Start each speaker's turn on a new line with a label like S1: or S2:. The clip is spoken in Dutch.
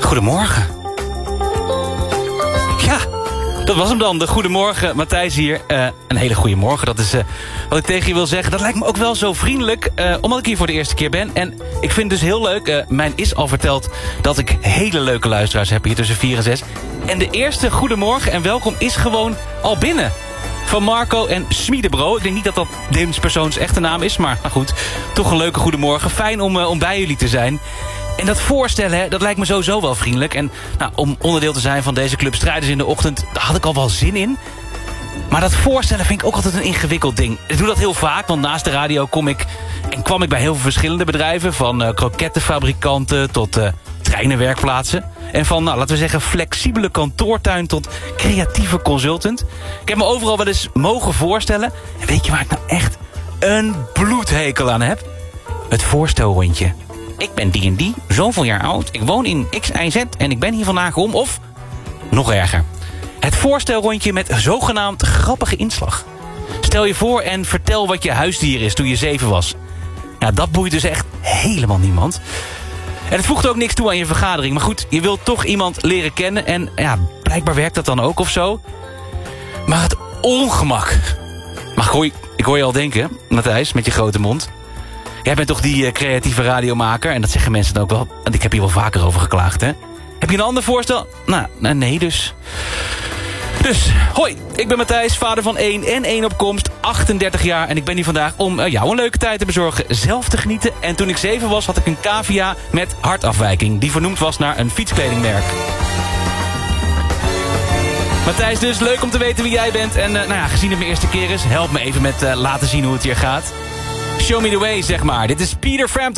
S1: Goedemorgen. Ja, dat was hem dan. De Goedemorgen, Matthijs hier. Een hele goede morgen, dat is wat ik tegen je wil zeggen. Dat lijkt me ook wel zo vriendelijk, omdat ik hier voor de eerste keer ben. En ik vind het dus heel leuk. Mijn is al verteld dat ik hele leuke luisteraars heb hier tussen 4 en 6. En de eerste Goedemorgen en welkom is gewoon al binnen. Van Marco en Smiedebro. Ik denk niet dat dat Dims persoons echte naam is. Maar nou goed, toch een leuke goedemorgen. Fijn om bij jullie te zijn. En dat voorstellen, hè, dat lijkt me sowieso wel vriendelijk. En nou, om onderdeel te zijn van deze club Strijders in de Ochtend, daar had ik al wel zin in. Maar dat voorstellen vind ik ook altijd een ingewikkeld ding. Ik doe dat heel vaak, want naast de radio kwam ik bij heel veel verschillende bedrijven. Van krokettenfabrikanten tot treinenwerkplaatsen. En van, nou, laten we zeggen, flexibele kantoortuin tot creatieve consultant. Ik heb me overal wel eens mogen voorstellen. En weet je waar ik nou echt een bloedhekel aan heb? Het voorstelrondje. Ik ben die en die, zoveel jaar oud. Ik woon in X, Y, Z en ik ben hier vandaag om. Of, nog erger, het voorstelrondje met zogenaamd grappige inslag. Stel je voor en vertel wat je huisdier is toen je 7 was. Ja, dat boeit dus echt helemaal niemand. En het voegt ook niks toe aan je vergadering. Maar goed, je wilt toch iemand leren kennen. En ja, blijkbaar werkt dat dan ook of zo. Maar het ongemak. Maar ik hoor je al denken, Matthijs, met je grote mond. Jij bent toch die creatieve radiomaker? En dat zeggen mensen dan ook wel. Want ik heb hier wel vaker over geklaagd, hè? Heb je een ander voorstel? Nou, nee dus. Dus, hoi, ik ben Matthijs, vader van 1 en 1 op komst, 38 jaar. En ik ben hier vandaag om jou een leuke tijd te bezorgen, zelf te genieten. En toen ik 7 was, had ik een cavia met hartafwijking, die vernoemd was naar een fietskledingmerk. Matthijs dus, leuk om te weten wie jij bent. En nou ja, gezien het mijn eerste keer is, help me even met laten zien hoe het hier gaat. Show me the way, zeg maar. Dit is Peter Frampton.